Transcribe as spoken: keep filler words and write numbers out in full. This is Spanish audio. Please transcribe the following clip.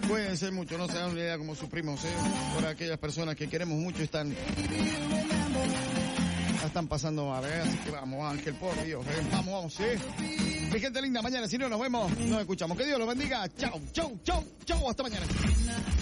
Cuídense mucho, no se dan una idea como sufrimos, ¿eh? Por aquellas personas que queremos mucho están... La están pasando mal, ¿eh? Así que vamos, Ángel, por Dios, ¿eh? Vamos, vamos, ¿sí? Mi gente linda, mañana si no nos vemos, nos escuchamos. Que Dios los bendiga. Chau, chau, chau, chau, hasta mañana.